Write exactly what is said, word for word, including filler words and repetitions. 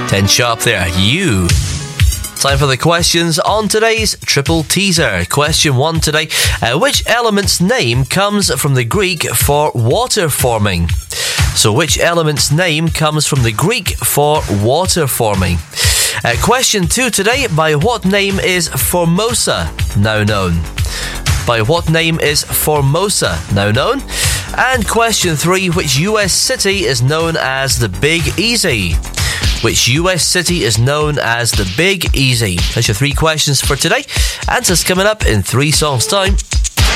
ten sharp there. You. Time for the questions on today's Triple Teaser. Question one today. Uh, which element's name comes from the Greek for water forming? So which element's name comes from the Greek for water forming? Uh, question two today. By what name is Formosa now known? By what name is Formosa now known? And question three. Which U S city is known as the Big Easy? Which U S city is known as the Big Easy? That's your three questions for today. Answers coming up in three songs' time.